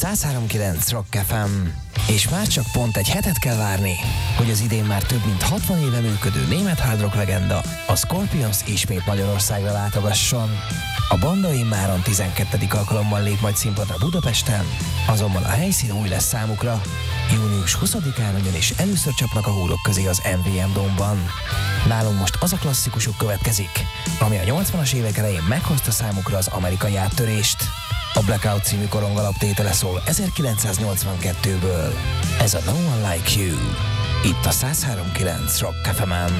103.9 Rock FM. És már csak pont egy hetet kell várni, hogy az idén már több mint 60 éve működő német hard rock legenda, a Scorpions ismét Magyarországra látogasson. A banda immáron 12. alkalommal lép majd színpadra Budapesten, azonban a helyszín új lesz számukra. Június 20-án ugyanis először csapnak a húrok közé az MVM Dome-ban. Nálunk most az a klasszikusuk következik, ami a 80-as évek elején meghozta számukra az amerikai áttörést. A Blackout című korongalaptétele szól 1982-ből. Ez a No One Like You. Itt a 103.9 Rock FM-en.